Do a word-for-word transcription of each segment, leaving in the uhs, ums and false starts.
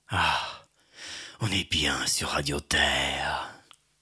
Ah, on est bien sur Radio Terre.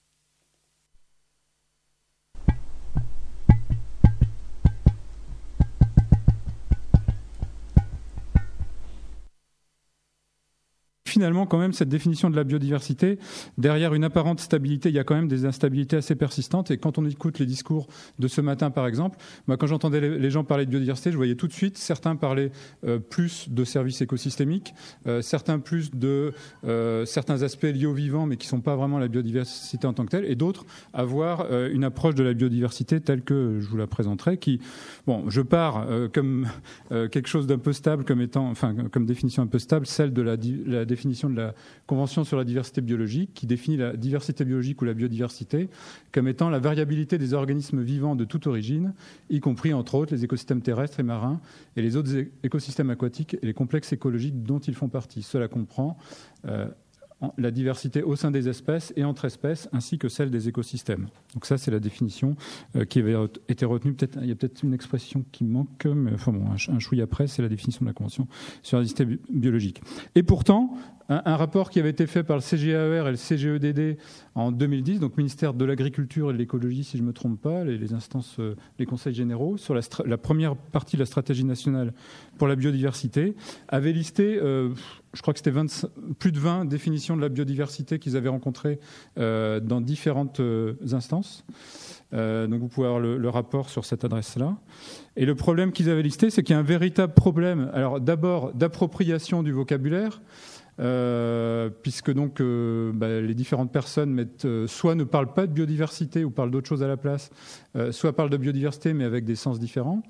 Finalement, quand même, cette définition de la biodiversité, derrière une apparente stabilité, il y a quand même des instabilités assez persistantes. Et quand on écoute les discours de ce matin, par exemple, moi, quand j'entendais les gens parler de biodiversité, je voyais tout de suite certains parler euh, plus de services écosystémiques, euh, certains plus de euh, certains aspects liés au vivant, mais qui ne sont pas vraiment la biodiversité en tant que telle, et d'autres avoir euh, une approche de la biodiversité telle que je vous la présenterai, qui, bon, je pars euh, comme euh, quelque chose d'un peu stable, comme étant, enfin, comme définition un peu stable, celle de la, la définition de la Convention sur la diversité biologique, qui définit la diversité biologique ou la biodiversité comme étant la variabilité des organismes vivants de toute origine, y compris entre autres les écosystèmes terrestres et marins et les autres écosystèmes aquatiques et les complexes écologiques dont ils font partie. Cela comprend euh, la diversité au sein des espèces et entre espèces, ainsi que celle des écosystèmes. Donc ça, c'est la définition euh, qui avait été retenue. Peut-être, il y a peut-être une expression qui manque, mais enfin bon, un, un chouïa après, c'est la définition de la Convention sur la diversité bi- biologique. Et pourtant, un, un rapport qui avait été fait par le C G A E R et le C G E D D en deux mille dix, donc ministère de l'Agriculture et de l'Écologie, si je ne me trompe pas, les, les instances, euh, les conseils généraux, sur la, stra- la première partie de la stratégie nationale pour la biodiversité, avait listé, euh, je crois que c'était vingt, plus de vingt définitions de la biodiversité qu'ils avaient rencontrées euh, dans différentes euh, instances. Euh, donc vous pouvez avoir le, le rapport sur cette adresse-là. Et le problème qu'ils avaient listé, c'est qu'il y a un véritable problème, alors d'abord d'appropriation du vocabulaire, Euh, puisque donc euh, bah, les différentes personnes mettent, euh, soit ne parlent pas de biodiversité ou parlent d'autre chose à la place, euh, soit parlent de biodiversité mais avec des sens différents.